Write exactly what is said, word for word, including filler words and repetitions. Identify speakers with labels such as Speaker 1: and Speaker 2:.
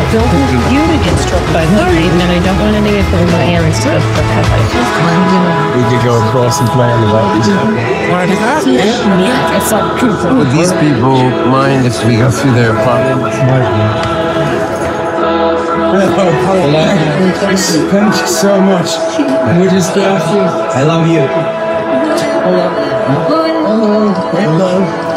Speaker 1: don't want you to get struck by lightning, and I don't want any of my parents to get struck by lightning.
Speaker 2: We could go across and play anyway.
Speaker 3: Would these people mind if we go through their apartment?
Speaker 2: Thank you so much. We're just laughing.
Speaker 4: I love you.
Speaker 1: Hello.
Speaker 2: Hello. Hello.